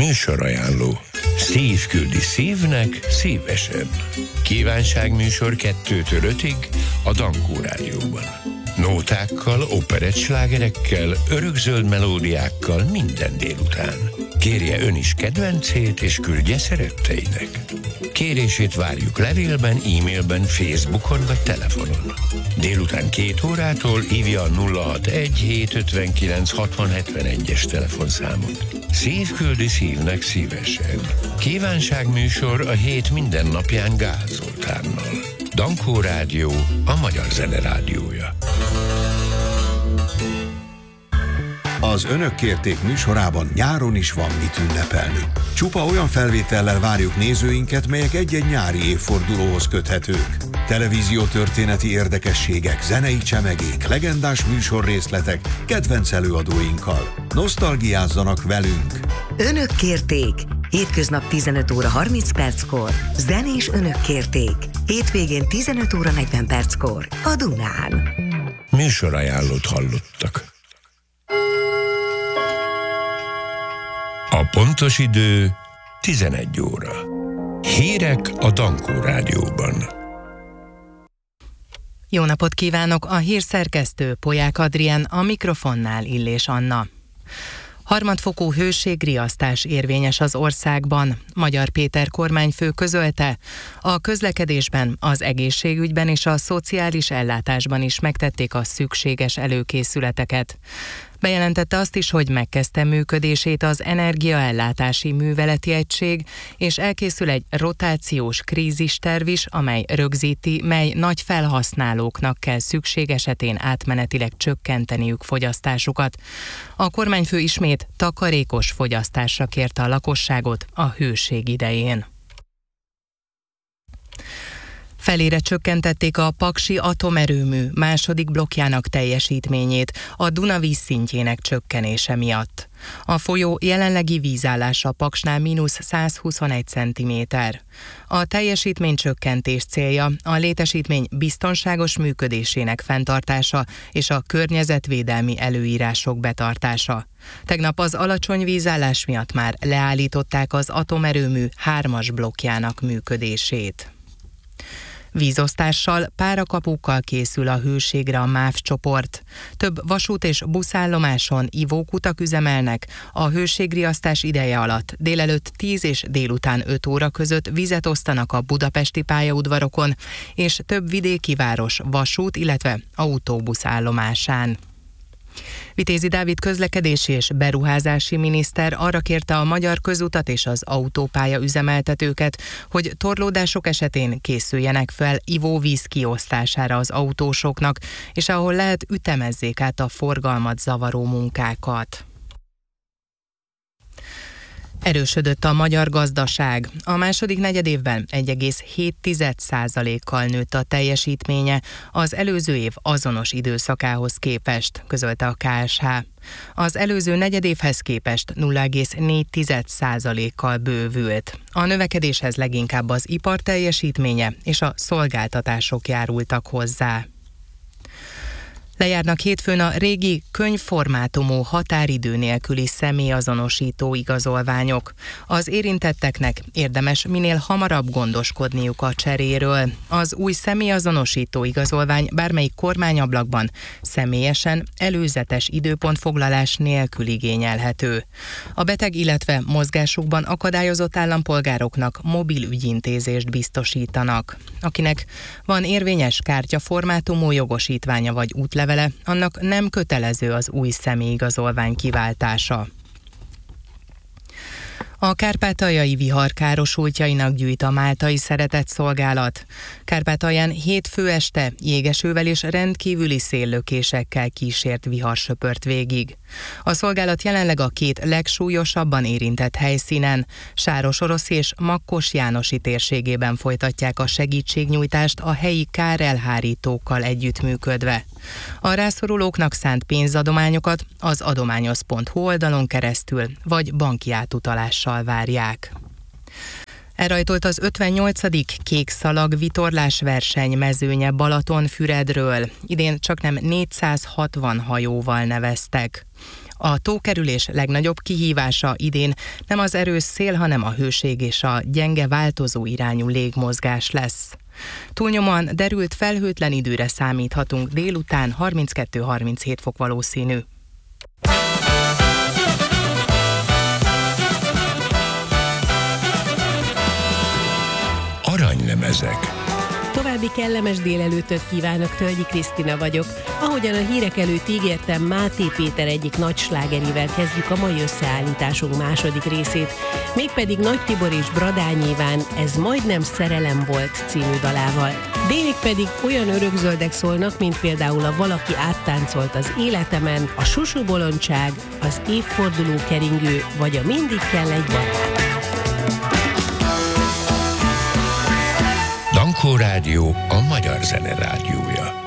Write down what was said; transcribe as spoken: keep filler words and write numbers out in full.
Műsorajánló. Szív küldi szívnek szívesen. Kívánságműsor kettőtől ötig a Dankó Rádióban. Nótákkal, operettslágerekkel, örökzöld melódiákkal minden délután. Kérje ön is kedvencét, és küldje szeretteinek. Kérését várjuk levélben, e-mailben, Facebookon vagy telefonon. Délután két órától hívja a nulla hatvanegy hétszázötvenkilenc hatvan hetvenegyes telefonszámot. Szív küldi szívnek szívesen. Kívánságműsor a hét minden napján Gál Zoltánnal. Dankó Rádió, a magyar zene rádiója. Az Önök kérték műsorában nyáron is van mit ünnepelni. Csupa olyan felvétellel várjuk nézőinket, melyek egy-egy nyári évfordulóhoz köthetők. Televíziótörténeti érdekességek, zenei csemegék, legendás műsorrészletek, kedvenc előadóinkkal. Nosztalgiázzanak velünk! Önök kérték! Hétköznap tizenöt óra harminc perckor. Zenés Önök kérték! Hétvégén tizenöt óra negyven perckor. A Dunán. Műsorajánlót hallottak. A pontos idő tizenegy óra. Hírek a Dankó Rádióban. Jó napot kívánok! A hírszerkesztő Polyák Adrien, a mikrofonnál Illés Anna. Harmadfokú hőségriasztás érvényes az országban. Magyar Péter kormányfő közölte, a közlekedésben, az egészségügyben és a szociális ellátásban is megtették a szükséges előkészületeket. Bejelentette azt is, hogy megkezdte működését az energiaellátási műveleti egység, és elkészül egy rotációs krízisterv is, amely rögzíti, mely nagy felhasználóknak kell szükség esetén átmenetileg csökkenteniük fogyasztásukat. A kormányfő ismét takarékos fogyasztásra kérte a lakosságot a hőség idején. Felére csökkentették a Paksi atomerőmű második blokkjának teljesítményét a Duna vízszintjének csökkenése miatt. A folyó jelenlegi vízállása Paksnál mínusz százhuszonegy centiméter. A teljesítménycsökkentés célja a létesítmény biztonságos működésének fenntartása és a környezetvédelmi előírások betartása. Tegnap az alacsony vízállás miatt már leállították az atomerőmű hármas blokkjának működését. Vízosztással, párakapukkal készül a hőségre a MÁV csoport. Több vasút és buszállomáson ivókutak üzemelnek. A hőségriasztás ideje alatt délelőtt tíz és délután öt óra között vizet osztanak a budapesti pályaudvarokon, és több vidéki város vasút, illetve autóbuszállomásán. Vitézi Dávid közlekedési és beruházási miniszter arra kérte a magyar közutat és az autópálya üzemeltetőket, hogy torlódások esetén készüljenek fel ivóvíz kiosztására az autósoknak, és ahol lehet, ütemezzék át a forgalmat zavaró munkákat. Erősödött a magyar gazdaság. A második negyedévben egy egész hét százalékkal nőtt a teljesítménye az előző év azonos időszakához képest, közölte a ká es há. Az előző negyedévhez képest nulla egész négy százalékkal bővült. A növekedéshez leginkább az ipar teljesítménye és a szolgáltatások járultak hozzá. Lejárnak hétfőn a régi könyvformátumú határidő nélküli személyazonosító igazolványok. Az érintetteknek érdemes minél hamarabb gondoskodniuk a cseréről. Az új személyazonosító igazolvány bármelyik kormányablakban személyesen előzetes időpontfoglalás nélkül igényelhető. A beteg, illetve mozgásukban akadályozott állampolgároknak mobil ügyintézést biztosítanak. Akinek van érvényes kártyaformátumú jogosítványa vagy útlevele, vele, annak nem kötelező az új személyigazolvány kiváltása. A kárpátaljai vihar károsultjainak gyűjt a máltai szeretetszolgálat. Kárpátalján hétfő este jégesővel és rendkívüli széllökésekkel kísért vihar söpört végig. A szolgálat jelenleg a két legsúlyosabban érintett helyszínen, Sárosorosz és Makkos Jánosi térségében folytatják a segítségnyújtást a helyi kárelhárítókkal együttműködve. A rászorulóknak szánt pénzadományokat az adományoz pont hu oldalon keresztül vagy banki átutalással várják. Elrajtolt az ötvennyolcadik kék szalag vitorlás verseny mezőnye Balatonfüredről. Idén csaknem négyszázhatvan hajóval neveztek. A tókerülés legnagyobb kihívása idén nem az erős szél, hanem a hőség és a gyenge változó irányú légmozgás lesz. Túlnyomóan derült felhőtlen időre számíthatunk, délután harminckettő-harminchét fok valószínű. Aranylemezek. További kellemes délelőttöt kívánok, Tölgyi Krisztina vagyok. Ahogyan a hírek előtt ígértem, Máté Péter egyik nagy slágerivel kezdjük a mai összeállításunk második részét. Mégpedig Nagy Tibor és Bradány Iván Ez majdnem szerelem volt című dalával. Délig pedig olyan örökzöldek szólnak, mint például a Valaki áttáncolt az életemen, a Susu bolondság, az Évforduló keringő, vagy a Mindig kell egy barát. Dankó Rádió, a magyar zene rádiója.